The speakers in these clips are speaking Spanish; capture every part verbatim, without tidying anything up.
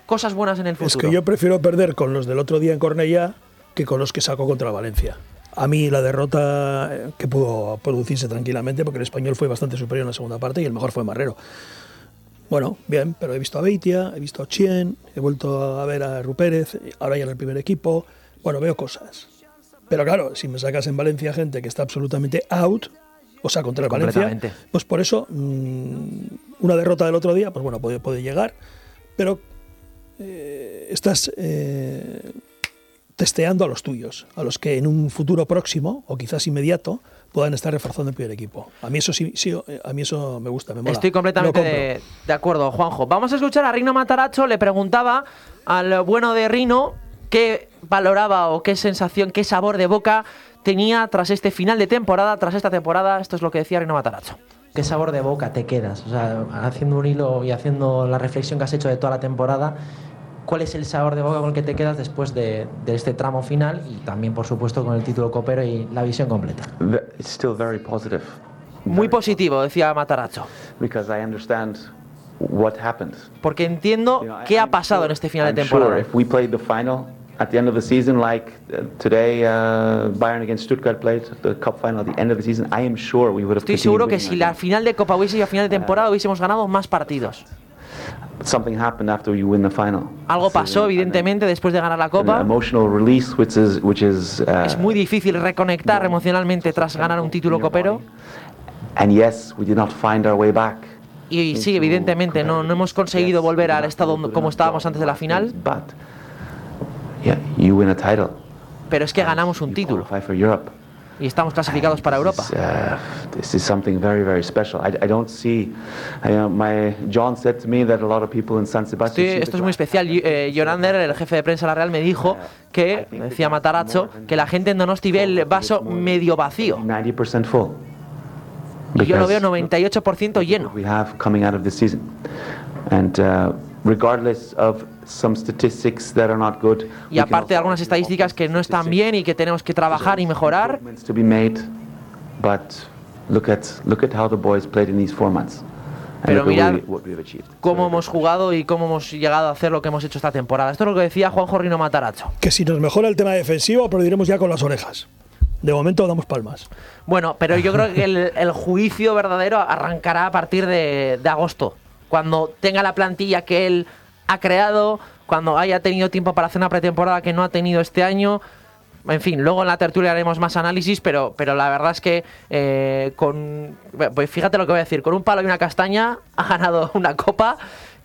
cosas buenas en el futuro. Es que yo prefiero perder con los del otro día en Cornellá que con los que sacó contra Valencia. A mí la derrota que pudo producirse tranquilamente, porque el Español fue bastante superior en la segunda parte y el mejor fue Marrero. Bueno, bien, pero he visto a Beitia, he visto a Chien, he vuelto a ver a Rupérez, ahora ya en el primer equipo. Bueno, veo cosas. Pero claro, si me sacas en Valencia gente que está absolutamente out, o sea, contra el Valencia, pues por eso mmm, una derrota del otro día, pues bueno, puede, puede llegar, pero eh, estás... Eh, testeando a los tuyos, a los que en un futuro próximo o quizás inmediato puedan estar reforzando el primer equipo. A mí eso sí, sí a mí eso me gusta, me mola. Estoy completamente de, de acuerdo, Juanjo. Vamos a escuchar a Rino Matarazzo. Le preguntaba al bueno de Rino qué valoraba o qué sensación, qué sabor de boca tenía tras este final de temporada, tras esta temporada. Esto es lo que decía Rino Matarazzo. ¿Qué sabor de boca te quedas? O sea, haciendo un hilo y haciendo la reflexión que has hecho de toda la temporada, ¿cuál es el sabor de boca con el que te quedas después de, de este tramo final y también, por supuesto, con el título copero y la visión completa? It's still very positive. Muy positivo, decía Matarazzo. Because I understand what happened. Porque entiendo you know, qué ha pasado sure, en este final I'm de temporada. Sure if we played the final at the end of the season, like uh, today, uh, Bayern against Stuttgart played the cup final at the end of the season, I am sure we would have. Estoy seguro que si la final de Copa hubiese sido a final de temporada, hubiésemos ganado más partidos. Something happened after you win the final. Algo pasó, evidentemente, después de ganar la Copa. Emotional release, which is, which is, uh, es muy difícil reconectar emocionalmente tras ganar un título copero. And yes, we did not find our way back. Y sí, evidentemente, no, no hemos conseguido volver al estado como estábamos antes de la final. But, yeah, you win a title. Pero es que ganamos un título. Y estamos clasificados para Europa. This is something very, very special. I, I don't see. I, uh, my John said to me that a lot of people in San Sebastián. Sí, esto es muy especial. Eh, John Ander, el jefe de prensa de la Real, me dijo que, decía Matarazzo, que la gente en Donosti ve el vaso medio vacío. ninety percent full. Y yo lo veo noventa y ocho por ciento lleno. We have coming out of this season, and uh, regardless of some statistics that are not good. Y aparte de algunas estadísticas que no están bien y que tenemos que trabajar y mejorar. To be made, but look at look at how the boys played in these formats. Pero mirad cómo hemos jugado y cómo hemos llegado a hacer lo que hemos hecho esta temporada. Esto es lo que decía Juanjo Rino Matarazzo. Que si nos mejora el tema defensivo, aplaudiremos ya con las orejas. De momento damos palmas. Bueno, pero yo creo que el, el juicio verdadero arrancará a partir de, de agosto. Cuando tenga la plantilla que él ha creado, cuando haya tenido tiempo para hacer una pretemporada que no ha tenido este año. En fin, luego en la tertulia haremos más análisis, pero, pero la verdad es que eh, con pues fíjate lo que voy a decir, con un palo y una castaña ha ganado una copa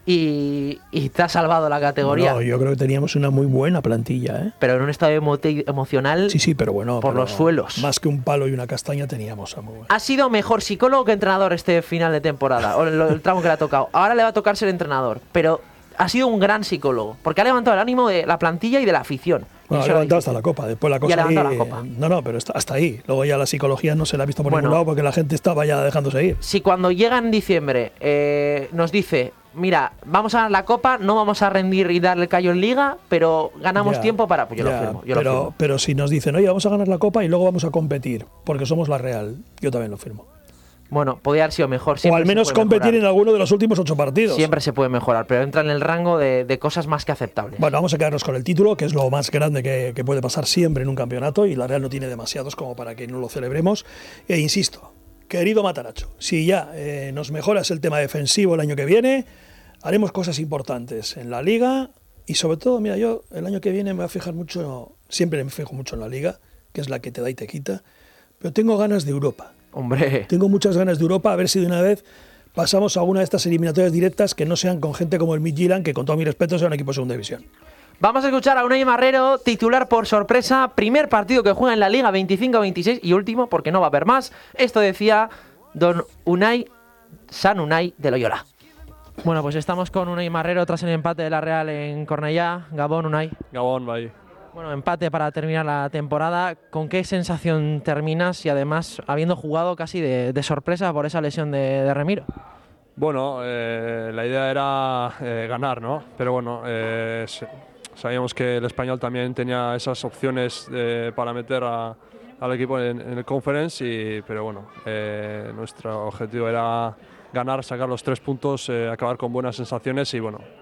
y, y te ha salvado la categoría. No, yo creo que teníamos una muy buena plantilla, ¿eh? Pero en un estado emo emocional sí, sí, pero bueno, por pero los suelos. Más que un palo y una castaña teníamos. Muy bueno. Ha sido mejor psicólogo que entrenador este final de temporada, o el, el tramo que le ha tocado. Ahora le va a tocar ser entrenador, pero ha sido un gran psicólogo, porque ha levantado el ánimo de la plantilla y de la afición. Bueno, ha levantado hasta la copa, después la cosa y ha levantado ahí, la copa. No, no, pero hasta ahí. Luego ya la psicología no se la ha visto por bueno, ningún lado porque la gente estaba ya dejándose ir. Si cuando llega en diciembre eh, nos dice, mira, vamos a ganar la copa, no vamos a rendir y darle callo en liga, pero ganamos ya, tiempo para... Pues yo ya, lo firmo, yo pero, lo firmo. Pero si nos dicen, oye, vamos a ganar la copa y luego vamos a competir, porque somos la Real, yo también lo firmo. Bueno, podría haber sido mejor. O al menos competir mejorar. En alguno de los últimos ocho partidos. Siempre se puede mejorar, pero entra en el rango de, de cosas más que aceptables. Bueno, vamos a quedarnos con el título, que es lo más grande que, que puede pasar siempre en un campeonato, y la Real no tiene demasiados como para que no lo celebremos. E insisto, querido Matarazzo, si ya eh, nos mejoras el tema defensivo el año que viene, haremos cosas importantes en la Liga, y sobre todo, mira, yo el año que viene me voy a fijar mucho, siempre me fijo mucho en la Liga, que es la que te da y te quita, pero tengo ganas de Europa. Hombre. Tengo muchas ganas de Europa, a ver si de una vez pasamos a una de estas eliminatorias directas que no sean con gente como el Midtjylland, que con todo mi respeto sea un equipo de segunda división. Vamos a escuchar a Unai Marrero, titular por sorpresa, primer partido que juega en la Liga veinticinco veintiséis y último porque no va a haber más. Esto decía don Unai, San Unai de Loyola. Bueno, pues estamos con Unai Marrero tras el empate de la Real en Cornellá. Gabón, Unai. Gabón, bye. Bueno, empate para terminar la temporada. ¿Con qué sensación terminas y además habiendo jugado casi de, de sorpresa por esa lesión de, de Remiro? Bueno, eh, la idea era eh, ganar, ¿no? Pero bueno, eh, sabíamos que el Español también tenía esas opciones eh, para meter a, al equipo en, en el Conference, y, pero bueno, eh, nuestro objetivo era ganar, sacar los tres puntos, eh, acabar con buenas sensaciones y bueno,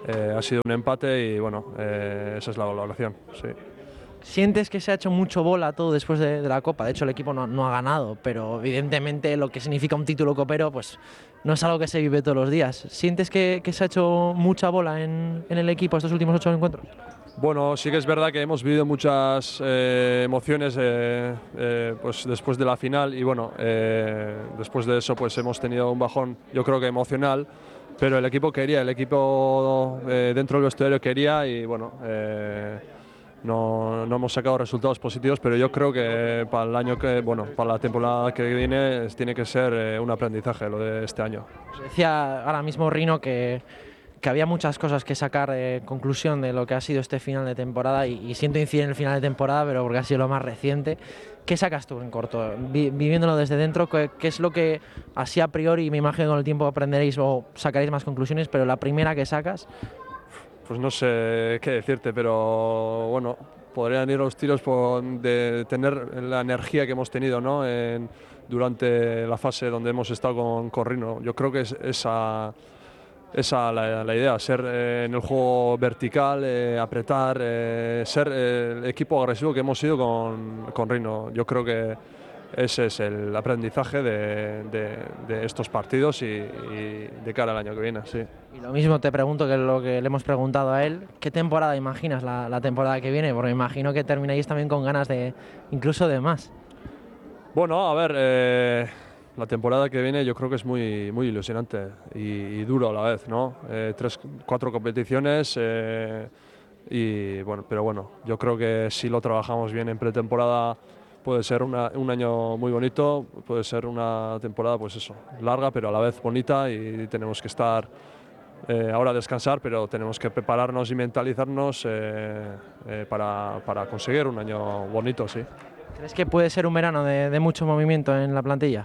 eh, ha sido un empate y bueno, eh, esa es la valoración, sí. ¿Sientes que se ha hecho mucho bola todo después de, de la Copa? De hecho, el equipo no, no ha ganado, pero evidentemente lo que significa un título copero pues no es algo que se vive todos los días. ¿Sientes que, que se ha hecho mucha bola en, en el equipo estos últimos ocho encuentros? Bueno, sí que es verdad que hemos vivido muchas eh, emociones eh, eh, pues después de la final y bueno, eh, después de eso pues hemos tenido un bajón, yo creo que emocional, pero el equipo quería, el equipo eh, dentro del vestuario quería y bueno, eh, no, no hemos sacado resultados positivos, pero yo creo que para el año que, bueno, para la temporada que viene tiene que ser eh, un aprendizaje lo de este año. Decía ahora mismo Rino que que había muchas cosas que sacar de conclusión de lo que ha sido este final de temporada y, y siento incidir en el final de temporada, pero porque ha sido lo más reciente. ¿Qué sacas tú en corto? Vi, viviéndolo desde dentro, ¿qué, ¿qué es lo que así a priori, me imagino que con el tiempo aprenderéis o sacaréis más conclusiones, pero la primera que sacas? Pues no sé qué decirte, pero bueno, podrían ir los tiros por de tener la energía que hemos tenido, ¿no? En, durante la fase donde hemos estado con, con Rino. Yo creo que es esa... Esa es la, la idea, ser eh, en el juego vertical, eh, apretar, eh, ser eh, el equipo agresivo que hemos sido con, con Rino. Yo creo que ese es el aprendizaje de, de, de estos partidos y, y de cara al año que viene, sí. Y lo mismo te pregunto que lo que le hemos preguntado a él, ¿qué temporada imaginas la, la temporada que viene? Porque me imagino que termináis también con ganas de incluso de más. Bueno, a ver... Eh, La temporada que viene yo creo que es muy, muy ilusionante y, y duro a la vez, ¿no? Eh, tres, cuatro competiciones eh, y bueno, pero bueno, yo creo que si lo trabajamos bien en pretemporada puede ser una, un año muy bonito, puede ser una temporada pues eso, larga pero a la vez bonita y tenemos que estar eh, ahora a descansar, pero tenemos que prepararnos y mentalizarnos eh, eh, para, para conseguir un año bonito, sí. ¿Crees que puede ser un verano de, de mucho movimiento en la plantilla?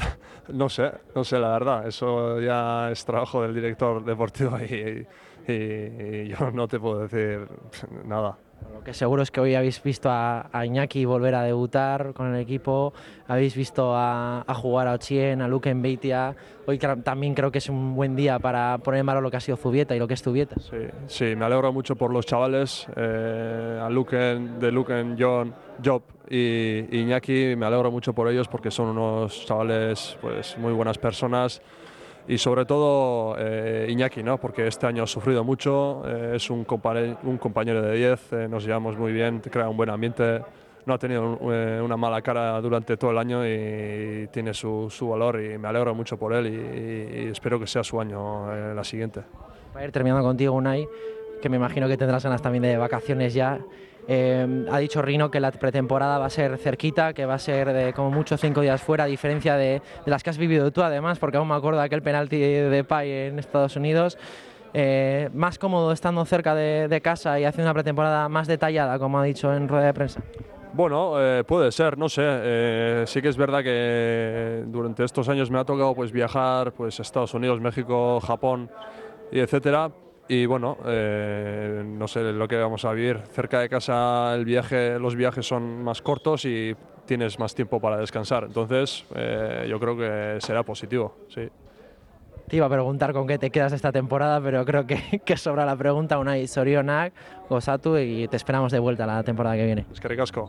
No sé, no sé la verdad, eso ya es trabajo del director deportivo y, y, y yo no te puedo decir nada. Lo que seguro es que hoy habéis visto a, a Iñaki volver a debutar con el equipo, habéis visto a, a jugar a Ochien, a Luke Beitia. Hoy también creo que es un buen día para poner en valor lo que ha sido Zubieta y lo que es Zubieta. Sí, sí, me alegro mucho por los chavales, eh, a Luken, de Luken, John, Job y, y Iñaki, me alegro mucho por ellos porque son unos chavales pues muy buenas personas. Y sobre todo eh, Iñaki, ¿no? Porque este año ha sufrido mucho, eh, es un, compañero, un compañero de diez, eh, nos llevamos muy bien, crea un buen ambiente, no ha tenido un, eh, una mala cara durante todo el año y tiene su, su valor y me alegro mucho por él y, y espero que sea su año eh, la siguiente. Va a ir terminando contigo, Unai, que me imagino que tendrás ganas también de vacaciones ya. Eh, ha dicho Rino que la pretemporada va a ser cerquita, que va a ser de como mucho cinco días fuera, a diferencia de, de las que has vivido tú además, porque aún me acuerdo de aquel penalti de Pay en Estados Unidos. Eh, más cómodo estando cerca de, de casa y haciendo una pretemporada más detallada, como ha dicho en rueda de prensa. Bueno, eh, puede ser, no sé. Eh, sí que es verdad que durante estos años me ha tocado pues viajar pues a Estados Unidos, México, Japón y etcétera. Y bueno, eh, no sé lo que vamos a vivir. Cerca de casa el viaje, los viajes son más cortos y tienes más tiempo para descansar. Entonces, eh, yo creo que será positivo, sí. Te iba a preguntar con qué te quedas de esta temporada, pero creo que, que sobra la pregunta. Unai, zorionak, gozatu y te esperamos de vuelta la temporada que viene. Eskerrik asko.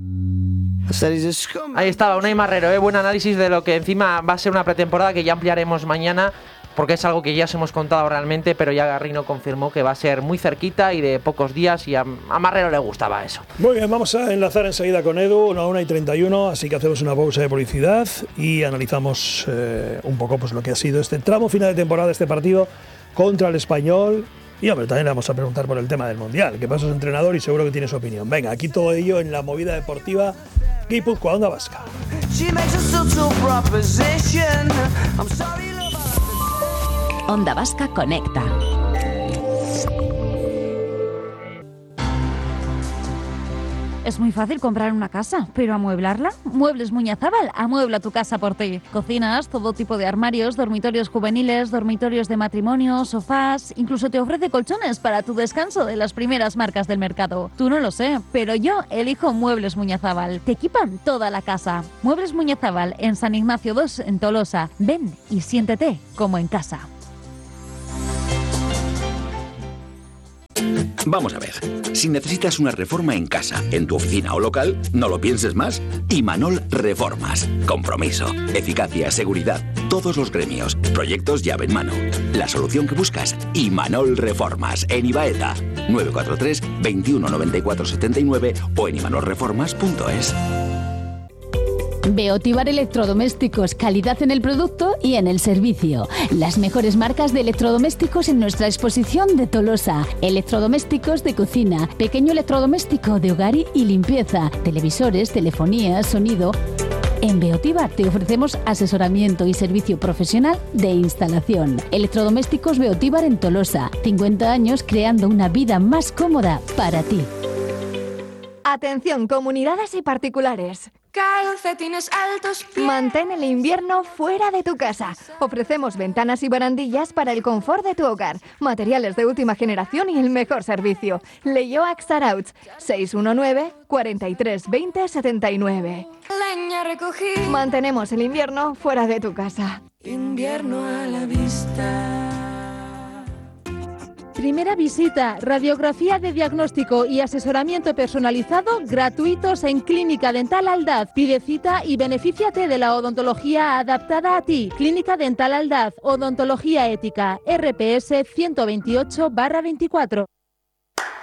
Ahí estaba Unai Marrero, ¿eh? Buen análisis de lo que encima va a ser una pretemporada que ya ampliaremos mañana, porque es algo que ya os hemos contado realmente, pero ya Garrino confirmó que va a ser muy cerquita y de pocos días, y a, a Marrero le gustaba eso. Muy bien, vamos a enlazar enseguida con Edu, a una y treinta y uno, así que hacemos una pausa de publicidad y analizamos eh, un poco pues, lo que ha sido este tramo final de temporada, este partido contra el Español. Y hombre, también le vamos a preguntar por el tema del Mundial, que pasa es entrenador y seguro que tiene su opinión. Venga, aquí todo ello en la movida deportiva Guipúzcoa, Onda Vasca. Onda Vasca Conecta. Es muy fácil comprar una casa, pero ¿amueblarla? Muebles Muñazábal amuebla tu casa por ti. Cocinas, todo tipo de armarios, dormitorios juveniles, dormitorios de matrimonio, sofás, incluso te ofrece colchones para tu descanso de las primeras marcas del mercado. Tú no lo sé, pero yo elijo Muebles Muñazábal. Te equipan toda la casa. Muebles Muñazábal en San Ignacio dos, en Tolosa. Ven y siéntete como en casa. Vamos a ver, si necesitas una reforma en casa, en tu oficina o local, no lo pienses más. Imanol Reformas. Compromiso, eficacia, seguridad, todos los gremios, proyectos llave en mano. La solución que buscas, Imanol Reformas, en Ibaeta. nueve cuatro tres, veintiuno noventa y cuatro setenta y nueve o en imanol reformas punto es. Beotibar Electrodomésticos, calidad en el producto y en el servicio. Las mejores marcas de electrodomésticos en nuestra exposición de Tolosa. Electrodomésticos de cocina, pequeño electrodoméstico de hogar y limpieza, televisores, telefonía, sonido. En Beotibar te ofrecemos asesoramiento y servicio profesional de instalación. Electrodomésticos Beotibar en Tolosa. cincuenta años creando una vida más cómoda para ti. Atención, comunidades y particulares. Calcetines altos. Mantén el invierno fuera de tu casa. Ofrecemos ventanas y barandillas para el confort de tu hogar, materiales de última generación y el mejor servicio. Leioac Sarauch, seis uno nueve, cuatro tres dos cero, siete nueve. Leña recogí. Mantenemos el invierno fuera de tu casa. Invierno a la vista. Primera visita, radiografía de diagnóstico y asesoramiento personalizado gratuitos en Clínica Dental Aldaz. Pide cita y benefíciate de la odontología adaptada a ti. Clínica Dental Aldaz, odontología ética, R P S ciento veintiocho barra veinticuatro.